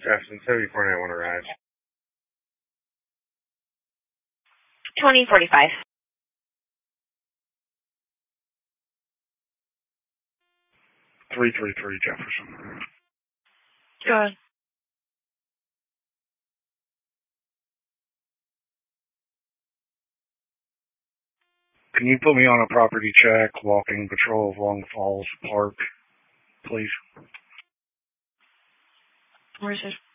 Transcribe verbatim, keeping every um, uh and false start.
Jefferson, seventy-four nine one arrives. twenty forty-five. three three three Jefferson. Go ahead. Can you put me on a property check, walking patrol of Long Falls Park, please? Where's it?